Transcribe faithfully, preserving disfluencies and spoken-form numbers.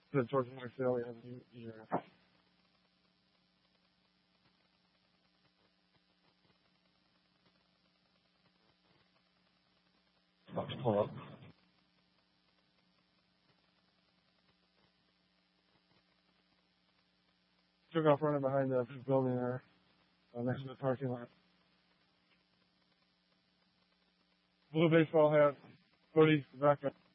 headed towards Marcel. Yeah, you, you're about to pull up. Took off running behind the building there, uh, next to the parking lot. Blue baseball hat, hoodie, backpack.